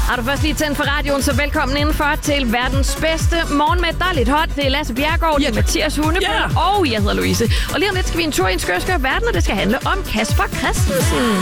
Har du først lige tændt for radioen, så velkommen indenfor til verdens bedste morgenmæt. Der er lidt hot. Det er Lasse Bjerregaard, det er Mathias Hunebøl, og jeg hedder Louise. Og lige om lidt skal vi en tur i en skør verden, og det skal handle om Kasper Christensen.